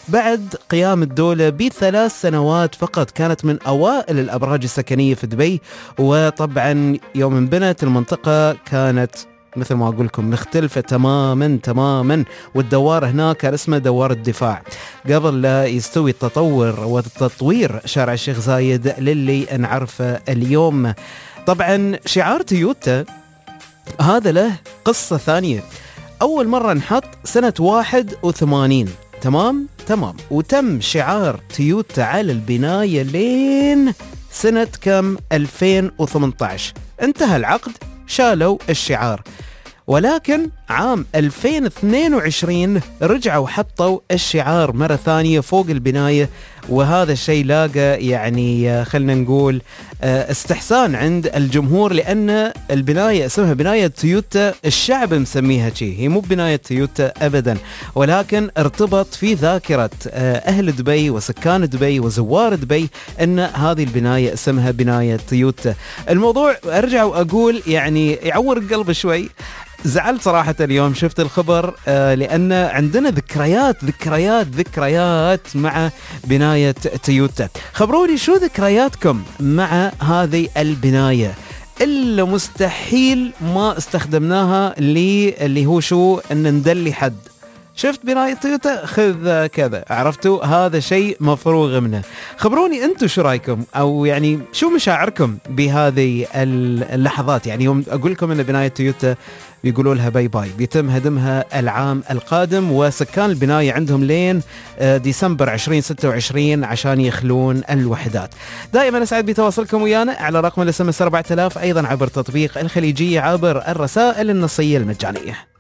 بعد قيام الدولة ب3 سنوات فقط. كانت من أوائل الأبراج السكنية في دبي، وطبعا يوم انبنت المنطقة كانت مثل ما أقول لكم مختلفة تماما، والدوار هناك كان اسمه دوار الدفاع قبل لا يستوي التطور وتطوير شارع الشيخ زايد للي نعرفه اليوم. طبعا شعار تويوتا هذا له قصة ثانية. أول مرة نحط سنة 81. تمام، وتم شعار تويوتا على البناية لين سنة كم 2018 انتهى العقد، شالوا الشعار. ولكن عام 2022 رجعوا حطوا الشعار مرة ثانية فوق البناية، وهذا الشيء لاقى يعني خلنا نقول استحسان عند الجمهور، لأن البناية اسمها بناية تويوتا. الشعب مسميها شيء، هي مو بناية تويوتا أبدا، ولكن ارتبط في ذاكرة أهل دبي وسكان دبي وزوار دبي أن هذه البناية اسمها بناية تويوتا. الموضوع أرجع وأقول يعني يعور القلب شوي. زعلت صراحة اليوم شفت الخبر لأن عندنا ذكريات مع بناية تويوتا. خبروني شو ذكرياتكم مع هذه البناية إلا مستحيل ما استخدمناها اللي هو شو أن ندلي حد. شفت بناية تويوتا خذ كذا، عرفتوا هذا شيء مفروغ منه. خبروني أنتوا شو رأيكم، أو يعني شو مشاعركم بهذه اللحظات. يعني يوم أقول لكم أن بناية تويوتا بيقولوا لها باي باي، بيتم هدمها العام القادم، وسكان البناية عندهم لين ديسمبر 2026 عشان يخلون الوحدات. دائما أسعد بتواصلكم ويانا على رقم الSMS 4000، أيضا عبر تطبيق الخليجية عبر الرسائل النصية المجانية.